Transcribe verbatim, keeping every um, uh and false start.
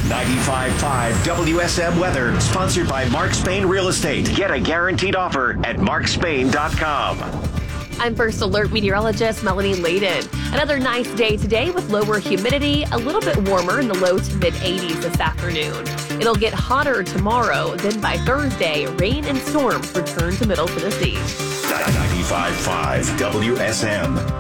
ninety-five point five W S M weather, sponsored by Mark Spain Real Estate. Get a guaranteed offer at mark spain dot com. I'm First Alert meteorologist Melanie Layden. Another nice day today with lower humidity, a little bit warmer in the low to mid eighties this afternoon. It'll get hotter tomorrow, then by Thursday, rain and storms return to Middle Tennessee. ninety-five point five W S M.